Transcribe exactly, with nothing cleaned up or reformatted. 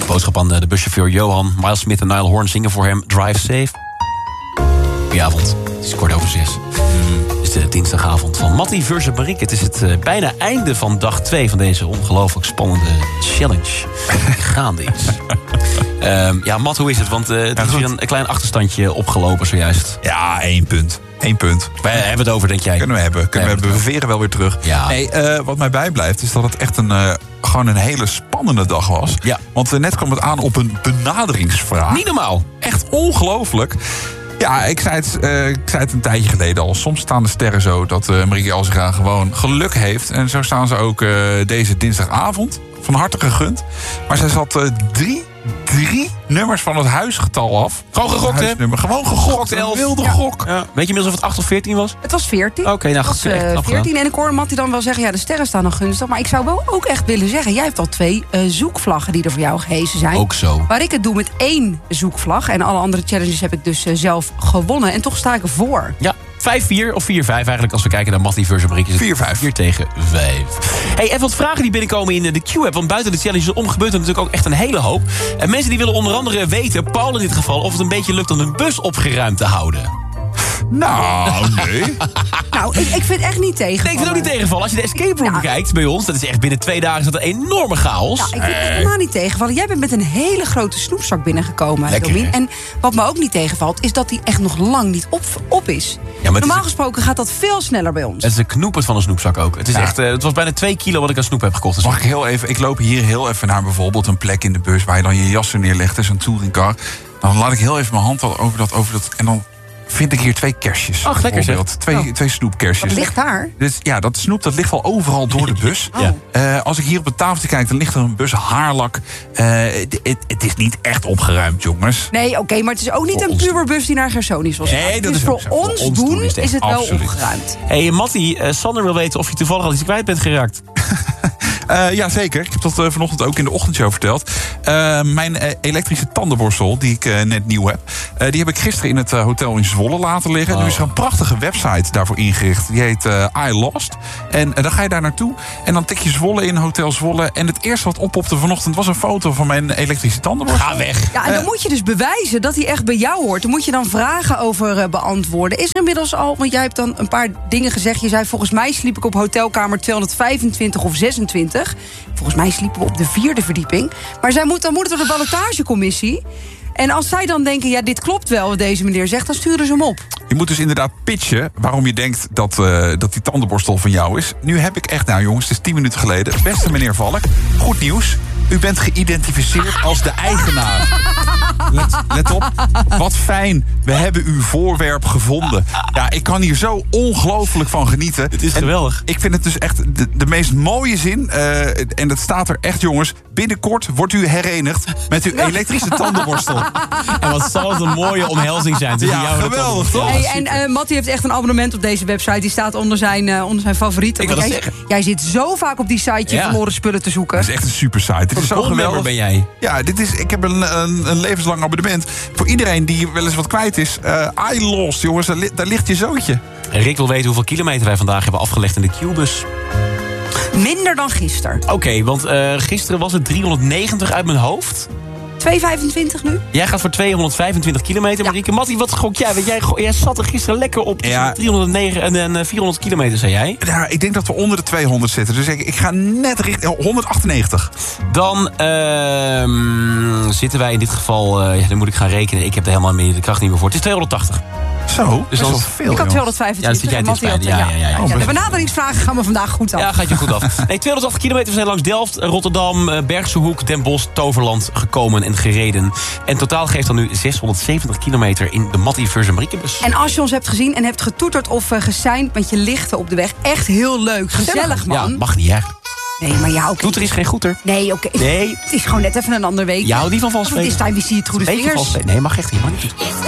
Boodschap aan de buschauffeur Johan. Miles Smith en Niall Horan zingen voor hem Drive Safe. Goedenavond, het is kwart over zes. Het is de dinsdagavond van Mattie versus Marieke. Het is het uh, bijna einde van dag twee van deze ongelooflijk spannende challenge die gaande is. um, ja, Matt, hoe is het? Want uh, het ja, is weer een, een klein achterstandje opgelopen zojuist. Ja, één punt. Eén punt. Wij hebben het over, denk jij? Kunnen we hebben. Kunnen we hebben. We veren wel weer terug. Ja. Nee, uh, wat mij bijblijft is dat het echt een, uh, gewoon een hele spannende dag was. Ja. Want uh, net kwam het aan op een benaderingsvraag. Niet normaal. Echt ongelooflijk. Ja, ik zei, het, uh, ik zei het een tijdje geleden al. Soms staan de sterren zo dat uh, Marieke Elzega gewoon geluk heeft. En zo staan ze ook uh, deze dinsdagavond. Van harte gegund. Maar zij zat uh, drie, drie nummers van het huisgetal af. Gewoon gegokt, hè? Gewoon gegokt, elf. Een wilde ja. gok. Ja. Weet je inmiddels of het acht of veertien was? Het was veertien. Oké, okay, nou het was uh, veertien. En ik hoorde Mattie dan wel zeggen, ja, de sterren staan nog gunstig. Maar ik zou wel ook echt willen zeggen, jij hebt al twee uh, zoekvlaggen die er voor jou gehesen zijn. Ook zo. Waar ik het doe met één zoekvlag. En alle andere challenges heb ik dus uh, zelf gewonnen. En toch sta ik ervoor. Ja. vijf vier of vier vijf eigenlijk als we kijken naar Mattie versus Marieke. vier vijf. vier tegen vijf. Hey, even wat vragen die binnenkomen in de Q-app. Want buiten de challenge om gebeurt er natuurlijk ook echt een hele hoop. En mensen die willen onder andere weten, Paul in dit geval, of het een beetje lukt om een bus opgeruimd te houden. Nou, nee. nou, ik, ik vind het echt niet tegenvallen. Nee, ik vind het ook niet tegenvallen. Als je de escape room ja. kijkt bij ons, dat is echt binnen twee dagen is dat een enorme chaos. Ja, ik vind het eh. helemaal niet tegenvallen. Jij bent met een hele grote snoepzak binnengekomen, Domien. En wat me ook niet tegenvalt, is dat die echt nog lang niet op, op is. Ja, Normaal is gesproken gaat dat veel sneller bij ons. Het is de knoepert van een snoepzak ook. Het, is ja. echt, uh, het was bijna twee kilo wat ik aan snoep heb gekocht. Dus Mag ik heel even, ik loop hier heel even naar bijvoorbeeld een plek in de bus waar je dan je jassen neerlegt. Dat is een touringcar. Dan laat ik heel even mijn hand over dat, over dat en dan vind ik hier twee kersjes. Ach, lekker zeg. Twee, oh. twee snoepkersjes. Wat ligt daar? Dus, ja, dat snoep dat ligt al overal door de bus. Oh. Uh, als ik hier op het tafeltje kijk, dan ligt er een bus haarlak. Uh, het is niet echt opgeruimd, jongens. Nee, oké, okay, maar het is ook niet voor een puberbus die naar Gersonisch was. Nee, dat dus is voor zo. ons, voor ons doen is het, is het wel opgeruimd. Hé, hey, Mattie, uh, Sander wil weten of je toevallig al iets kwijt bent geraakt. Uh, ja, zeker. Ik heb dat uh, vanochtend ook in de ochtendshow verteld. Uh, mijn uh, elektrische tandenborstel, die ik uh, net nieuw heb... Uh, die heb ik gisteren in het uh, hotel in Zwolle laten liggen. Oh. Er is een prachtige website daarvoor ingericht. Die heet uh, I Lost. En uh, dan ga je daar naartoe. En dan tik je Zwolle in, Hotel Zwolle. En het eerste wat oppopte vanochtend was een foto van mijn elektrische tandenborstel. Ga weg. Ja, en dan uh, moet je dus bewijzen dat hij echt bij jou hoort. Dan moet je dan vragen over uh, beantwoorden. Is er inmiddels al, want jij hebt dan een paar dingen gezegd. Je zei, volgens mij sliep ik op hotelkamer tweehonderdvijfentwintig of zesentwintig. Volgens mij sliepen we op de vierde verdieping. Maar zij moet, dan moet het door de ballotagecommissie. En als zij dan denken, ja, dit klopt wel wat deze meneer zegt, dan sturen ze hem op. Je moet dus inderdaad pitchen waarom je denkt dat, uh, dat die tandenborstel van jou is. Nu heb ik echt, nou jongens, het is tien minuten geleden. Beste meneer Valk, goed nieuws. U bent geïdentificeerd als de eigenaar. Let, let op, wat fijn. We hebben uw voorwerp gevonden. Ja, ik kan hier zo ongelooflijk van genieten. Het is en geweldig. Ik vind het dus echt de, de meest mooie zin. Uh, en dat staat er echt, jongens. Binnenkort wordt u herenigd met uw elektrische tandenborstel. En wat zal het een mooie omhelzing zijn. Ja, jou geweldig, toch? Hey, en uh, Mattie heeft echt een abonnement op deze website. Die staat onder zijn, uh, onder zijn favorieten. Ik wil jij, zeggen. jij zit zo vaak op die site ja. verloren spullen te zoeken. Het is echt een super site. Dit is zo geweldig. Ben jij? Ja, dit is, ik heb een, een, een levenslang abonnement. Voor iedereen die wel eens wat kwijt is. Uh, I Lost, jongens, daar, li- daar ligt je zootje. Rick wil weten hoeveel kilometer wij vandaag hebben afgelegd in de Q-bus. Minder dan gisteren. Oké, okay, want uh, gisteren was het driehonderdnegentig uit mijn hoofd. tweehonderdvijfentwintig nu? Jij gaat voor tweehonderdvijfentwintig kilometer, Marieke. Ja. Mattie, wat gok jij? Want jij, jij zat er gisteren lekker op ja. driehonderdnegen en, en vierhonderd kilometer, zei jij. Ja, ik denk dat we onder de tweehonderd zitten. Dus ik, ik ga net richting honderdachtennegentig. Dan uh, zitten wij in dit geval... Uh, ja, dan moet ik gaan rekenen. Ik heb er helemaal meer de kracht niet meer voor. Het is tweehonderdtachtig. Zo, dus dat is veel. Ik had tweehonderdvijfentwintig. Ja, dat ja, ja, ja, ja. Oh, ja, de benaderingsvragen gaan we vandaag goed af. Ja, gaat je goed af. Nee, tweehonderdachtig kilometer zijn langs Delft, Rotterdam, Bergse Hoek, Den Bosch, Toverland gekomen en gereden. En totaal geeft dan nu zeshonderdzeventig kilometer in de Mattie versus Mariekebus. En als je ons hebt gezien en hebt getoeterd of uh, geseind met je lichten op de weg, echt heel leuk. Gezellig, man. Ja, mag niet eigenlijk. Nee, maar ja, oké. Okay. Toeter is geen goeter. Nee, oké. Okay. Nee. Het is gewoon net even een ander week. Ja, hou die van vals spelen. Het is time we see het goede vingers. Nee, mag echt niet. Mag niet.